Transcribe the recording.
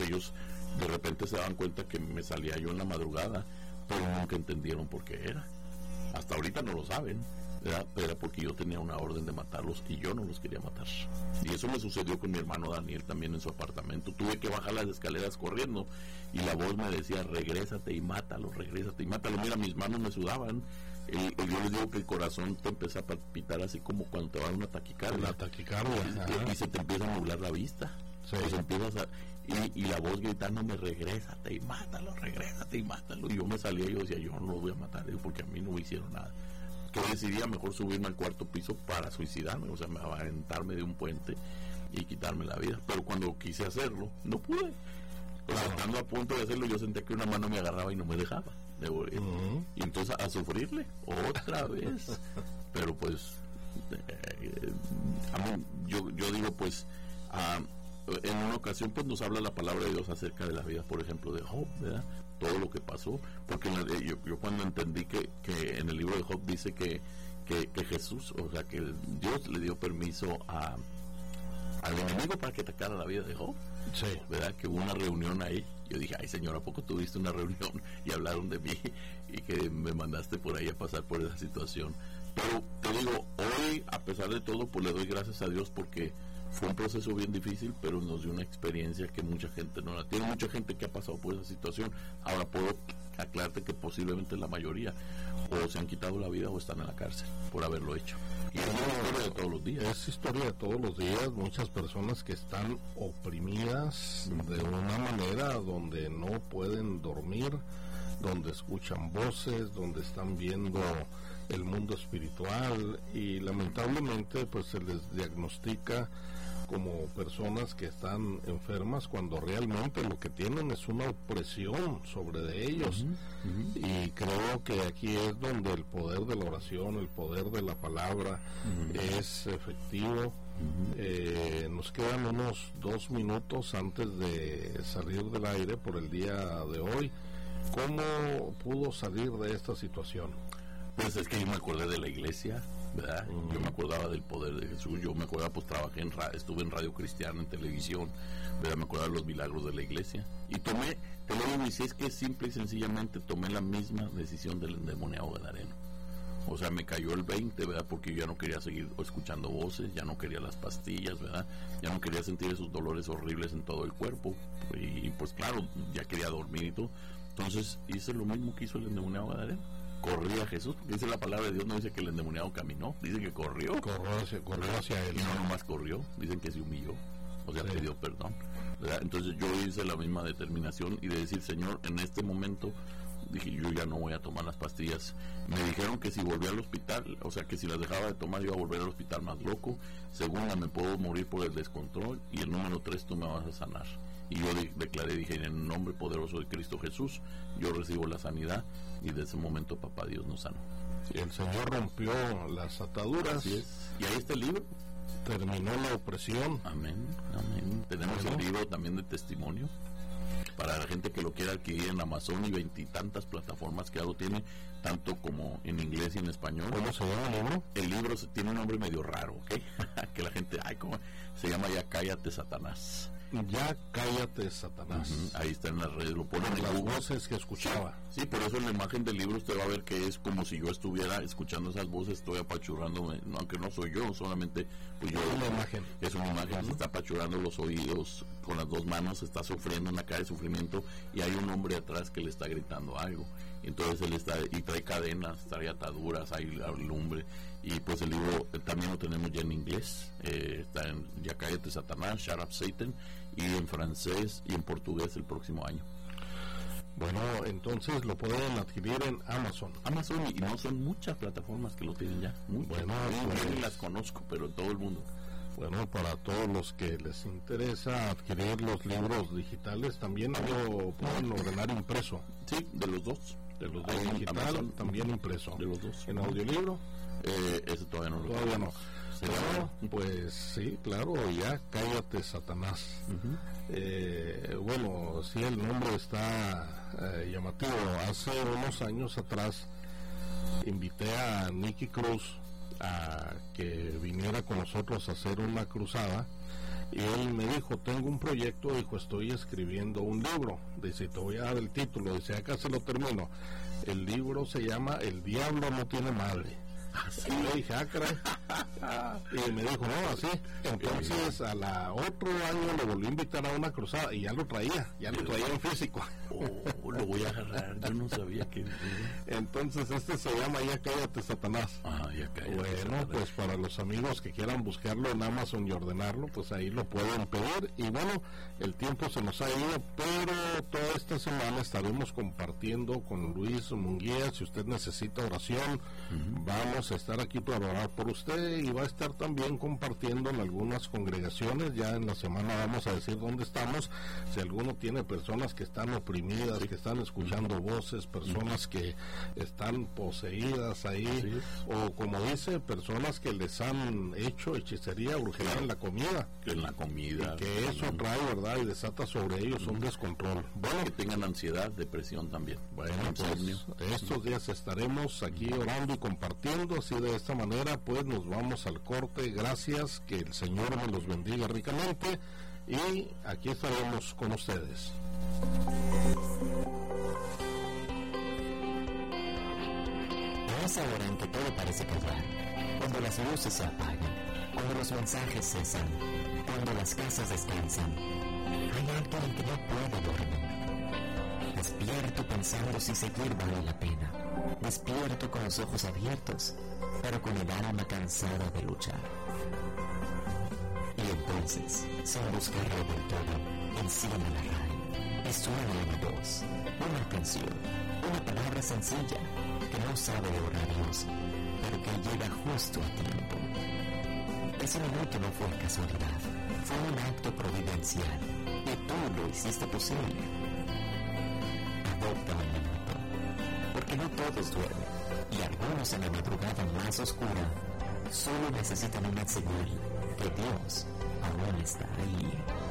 ellos de repente se daban cuenta que me salía yo en la madrugada, pero nunca entendieron por qué era. Hasta ahorita no lo saben, ¿verdad? Era porque yo tenía una orden de matarlos y yo no los quería matar. Y eso me sucedió con mi hermano Daniel también en su apartamento. Tuve que bajar las escaleras corriendo y la voz me decía, regrésate y mátalo, regrésate y mátalo. Mira, mis manos me sudaban. Yo les digo que el corazón te empieza a palpitar así como cuando te va a una taquicardia. La taquicardia. Y se te empieza a nublar la vista. Sí. Pues empiezas a... Y la voz gritándome, regrésate y mátalo, regrésate y mátalo. Y yo me salía y yo decía, yo no lo voy a matar, porque a mí no me hicieron nada. Que decidía mejor subirme al cuarto piso para suicidarme, o sea, me aventarme de un puente y quitarme la vida. Pero cuando quise hacerlo, no pude. O sea, estando a punto de hacerlo, yo sentía que una mano me agarraba y no me dejaba de morir. Y entonces a sufrirle otra vez. Pero pues, yo digo pues... en una ocasión pues nos habla la palabra de Dios acerca de la vida, por ejemplo, de Job, ¿verdad? Todo lo que pasó, porque yo cuando entendí que en el libro de Job dice que Jesús, o sea, que Dios le dio permiso al enemigo para que atacara la vida de Job, sí, ¿verdad? Que hubo una reunión ahí. Yo dije, ay Señor, ¿a poco tuviste una reunión y hablaron de mí y que me mandaste por ahí a pasar por esa situación? Pero te digo, hoy, a pesar de todo, pues le doy gracias a Dios porque fue un proceso bien difícil, pero nos dio una experiencia que mucha gente no la tiene. Mucha gente que ha pasado por esa situación. Ahora puedo aclararte que posiblemente la mayoría o se han quitado la vida o están en la cárcel por haberlo hecho. Y es una historia de todos los días. Es historia de todos los días. Muchas personas que están oprimidas de una manera donde no pueden dormir, donde escuchan voces, donde están viendo el mundo espiritual y lamentablemente pues se les diagnostica como personas que están enfermas cuando realmente lo que tienen es una opresión sobre de ellos. Y creo que aquí es donde el poder de la oración, el poder de la palabra es efectivo. Nos quedan unos 2 minutos antes de salir del aire por el día de hoy. ¿Cómo pudo salir de esta situación? Pues es que yo me acordé de la iglesia, ¿verdad? Yo me acordaba del poder de Jesús. Yo me acordaba, pues trabajé estuve en radio cristiana, en televisión, ¿verdad? Me acordaba de los milagros de la iglesia. Y te lo digo, y si es que simple y sencillamente tomé la misma decisión del endemoniado gadareno. O sea, me cayó el 20, ¿verdad? Porque yo ya no quería seguir escuchando voces, ya no quería las pastillas, ¿verdad? Ya no quería sentir esos dolores horribles en todo el cuerpo. Y pues claro, ya quería dormir y todo. Entonces hice lo mismo que hizo el endemoniado gadareno. Corrí a Jesús, dice la palabra de Dios, no dice que el endemoniado caminó, dice que corrió hacia él. Y no nomás corrió, dicen que se humilló, o sea, pidió perdón, ¿verdad? Entonces yo hice la misma determinación y de decir, Señor, en este momento dije, yo ya no voy a tomar las pastillas. Me dijeron que si volvía al hospital, o sea, que si las dejaba de tomar iba a volver al hospital más loco. Segunda, me puedo morir por el descontrol. Y el número 3, tú me vas a sanar. Y yo declaré, dije, en el nombre poderoso de Cristo Jesús, yo recibo la sanidad. Y de ese momento, papá Dios nos sanó. Y el Señor rompió las ataduras. Así es. Y ahí está el libro. Terminó la opresión. Amén, amén. Tenemos el libro también de testimonio para la gente que lo quiera adquirir en Amazon y 20 y tantas plataformas que ya lo tiene, tanto como en inglés y en español. ¿Cómo se llama el libro? El libro tiene un nombre medio raro, ¿ok? Que la gente, ¿cómo? Se llama Ya Cállate, Satanás. Ya Cállate, Satanás. Ahí está en las redes, lo ponen en las Google. Voces que escuchaba. Sí, por eso en la imagen del libro usted va a ver que es como si yo estuviera escuchando esas voces, estoy apachurrándome, aunque no soy yo, solamente pues yo. Una imagen. Es una imagen, se está apachurrando los oídos con las 2 manos, está sufriendo una cara de sufrimiento y hay un hombre atrás que le está gritando algo. Entonces él está, y trae cadenas, trae ataduras, hay lumbre. Y pues el libro también lo tenemos ya en inglés, está en Ya Cállate, Satanás, Shut Up Satan, y en francés y en portugués el próximo año. Bueno, entonces lo pueden adquirir en Amazon. Amazon, y no son muchas plataformas que lo tienen ya. Bueno, yo ni las conozco, pero todo el mundo. Bueno, para todos los que les interesa adquirir los libros digitales, también lo pueden ordenar impreso. Sí, de los dos. De los dos, digital, Amazon, también impreso. De los dos. ¿En audiolibro? Ese todavía no lo Todavía tenemos. no. Bueno, pues sí, claro, Ya Cállate, Satanás. Bueno, sí, el nombre está llamativo. Hace unos años atrás invité a Nicky Cruz a que viniera con nosotros a hacer una cruzada y él me dijo, tengo un proyecto, dijo, estoy escribiendo un libro, dice, te voy a dar el título, dice, acá se lo termino, el libro se llama El Diablo No Tiene Madre. Y le dije, caray. Y me dijo, no, así. Entonces, otro año lo volví a invitar a una cruzada y ya lo traía en físico. Lo voy a agarrar, yo no sabía que... Entonces, se llama Ya Cállate, Satanás. Ya cállate, bueno, Satanás. pues para los amigos que quieran buscarlo en Amazon y ordenarlo, pues ahí lo pueden pedir. Y bueno, el tiempo se nos ha ido, pero toda esta semana estaremos compartiendo con Luis Munguía. Si usted necesita oración, vamos a estar aquí para orar por usted, y va a estar también compartiendo en algunas congregaciones. Ya en la semana vamos a decir dónde estamos. Si alguno tiene personas que están oprimidas, que están escuchando voces, personas que están poseídas ahí, o como dice, personas que les han hecho hechicería, brujería en la comida, y que eso trae, ¿verdad?, y desata sobre ellos un descontrol. Bueno, que tengan ansiedad, depresión también. Bueno, pues estos días estaremos aquí orando y compartiendo. Así, de esta manera, pues nos vamos al corte. Gracias, que el Señor me los bendiga ricamente, y aquí estaremos con ustedes. A esa hora en que todo parece callar, cuando las luces se apagan, cuando los mensajes cesan, cuando las casas descansan, hay alguien en que no puede dormir. Despierto pensando si seguir vale la pena. Despierto con los ojos abiertos, pero con el alma cansada de luchar. Y entonces, sin buscarlo del todo, enciende la radio y suena una voz, una canción, una palabra sencilla que no sabe de horarios, pero que llega justo a tiempo. Ese minuto no fue casualidad, fue un acto providencial, y tú lo hiciste posible. Adopta un minuto, porque no todos duermen, y algunos en la madrugada más oscura solo necesitan una señal que Dios aún está ahí.